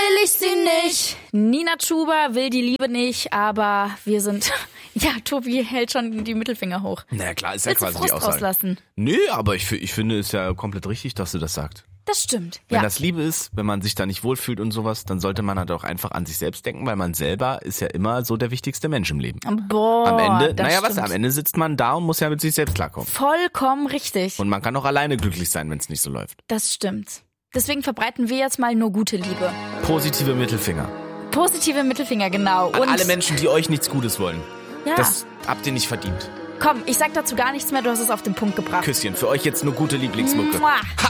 will ich sie nicht. Nina Chuba will die Liebe nicht, aber wir sind... Ja, Tobi hält schon die Mittelfinger hoch. Naja, klar, ist ja Willst du quasi die Frust Aussage. rauslassen? Nö, aber ich finde es ja komplett richtig, dass du das sagst. Das stimmt, Wenn ja. das Liebe ist, wenn man sich da nicht wohlfühlt und sowas, dann sollte man halt auch einfach an sich selbst denken, weil man selber ist ja immer so der wichtigste Mensch im Leben. Boah, Am Ende, das stimmt. am Ende sitzt man da und muss ja mit sich selbst klarkommen. Vollkommen richtig. Und man kann auch alleine glücklich sein, wenn es nicht so läuft. Das stimmt. Deswegen verbreiten wir jetzt mal nur gute Liebe. Positive Mittelfinger. Positive Mittelfinger, genau. An Und alle Menschen, die euch nichts Gutes wollen. ja, Das habt ihr nicht verdient. komm, ich sag dazu gar nichts mehr, du hast es auf den Punkt gebracht. Küsschen, für euch jetzt nur gute Lieblingsmucke. Mua.